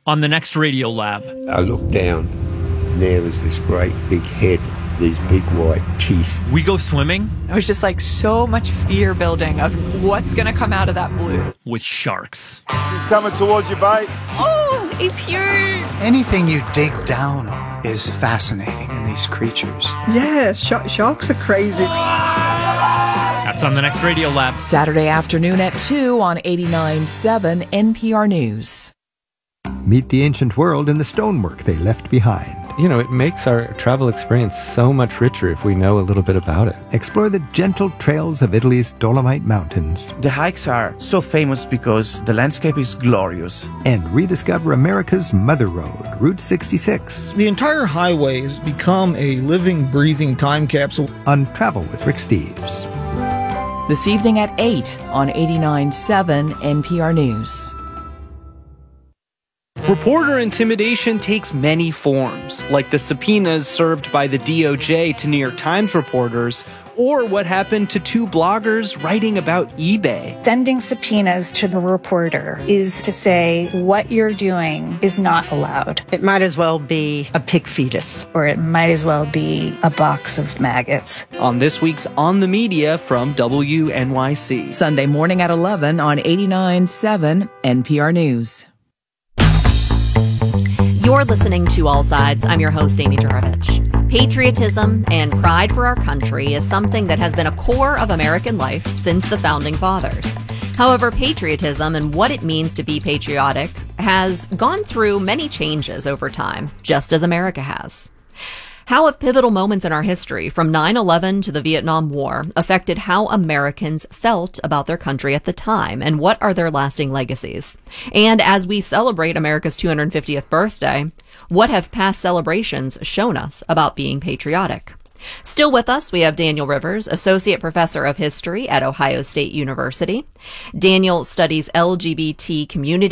on the next Radio Lab. I looked down, and there was this great big head, these big white teeth. We go swimming. It was just like so much fear building of what's going to come out of that blue. With sharks. He's coming towards you, bite. Oh, it's huge. Anything you dig down on is fascinating in these creatures. Yeah, sharks are crazy. That's on the next Radio Lab. Saturday afternoon at 2 on 89.7 NPR News. Meet the ancient world and the stonework they left behind. You know, it makes our travel experience so much richer if we know a little bit about it. Explore the gentle trails of Italy's Dolomite Mountains. The hikes are so famous because the landscape is glorious. And rediscover America's Mother Road, Route 66. The entire highway has become a living, breathing time capsule. On Travel with Rick Steves. This evening at 8 on 89.7 NPR News. Reporter intimidation takes many forms, like the subpoenas served by the DOJ to New York Times reporters, or what happened to two bloggers writing about eBay. Sending subpoenas to the reporter is to say what you're doing is not allowed. It might as well be a pig fetus. Or it might as well be a box of maggots. On this week's On the Media from WNYC. Sunday morning at 11 on 89.7 NPR News. You're listening to All Sides. I'm your host, Amy Juravich. Patriotism and pride for our country is something that has been a core of American life since the Founding Fathers. However, patriotism and what it means to be patriotic has gone through many changes over time, just as America has. How have pivotal moments in our history, from 9/11 to the Vietnam War, affected how Americans felt about their country at the time, and what are their lasting legacies? And as we celebrate America's 250th birthday, what have past celebrations shown us about being patriotic? Still with us, we have Daniel Rivers, Associate Professor of History at Ohio State University. Daniel studies LGBT community